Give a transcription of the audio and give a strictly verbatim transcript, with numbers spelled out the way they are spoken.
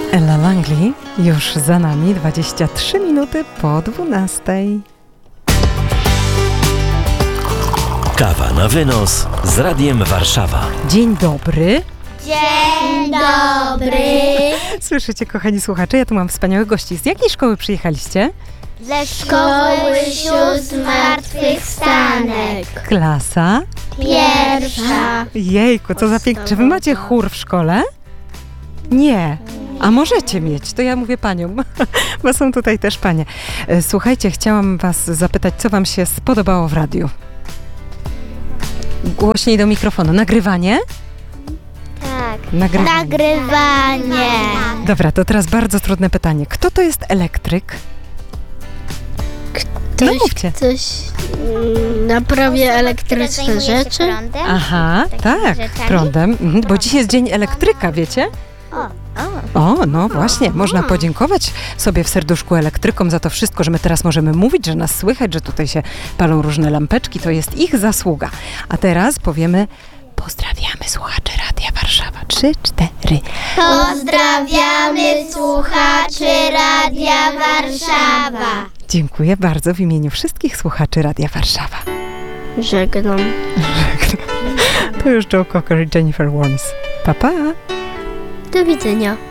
Ella Langley już za nami, dwadzieścia trzy minuty po dwunastej. Kawa na wynos z Radiem Warszawa. Dzień dobry. Dzień dobry. Słyszycie, kochani słuchacze, ja tu mam wspaniałych gości. Z jakiej szkoły przyjechaliście? Ze szkoły sióstr zmartwychwstanek. Klasa? Pierwsza. Jejku, co za piękne. Czy wy macie chór w szkole? Nie. A możecie mieć, to ja mówię paniom, bo są tutaj też panie. Słuchajcie, chciałam was zapytać, co wam się spodobało w radiu? Głośniej do mikrofonu. Nagrywanie? Tak. Nagrywanie. Nagrywanie. Dobra, to teraz bardzo trudne pytanie. Kto to jest elektryk? No mówcie. Ktoś mm, naprawia elektryczne rzeczy. Aha, tak, prądem. Mhm, bo dziś jest dzień elektryka, wiecie? O, no właśnie, można podziękować sobie w serduszku elektrykom za to wszystko, że my teraz możemy mówić, że nas słychać, że tutaj się palą różne lampeczki, to jest ich zasługa. A teraz powiemy, pozdrawiamy słuchaczy Radia Warszawa. Trzy, cztery. Pozdrawiamy słuchaczy Radia Warszawa. Dziękuję bardzo w imieniu wszystkich słuchaczy Radia Warszawa. Żegnam. To już Joe Cocker i Jennifer Warnes. Pa, pa! Do widzenia.